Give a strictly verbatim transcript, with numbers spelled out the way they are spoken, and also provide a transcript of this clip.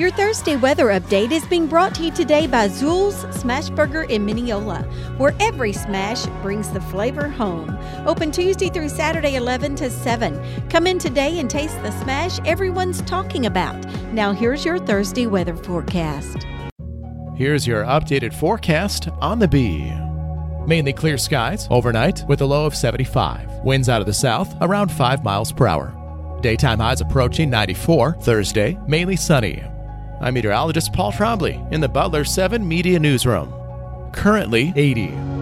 Your Thursday weather update is being brought to you today by Zool's Smash Burger in Mineola, where every smash brings the flavor home. Open Tuesday through Saturday, eleven to seven. Come in today and taste the smash everyone's talking about. Now here's your Thursday weather forecast. Here's your updated forecast on the Bee. Mainly clear skies overnight with a low of seventy-five. Winds out of the south around five miles per hour. Daytime highs approaching ninety-four. Thursday, mainly sunny. I'm meteorologist Paul Trombley in the Butler seven Media Newsroom. Currently eighty.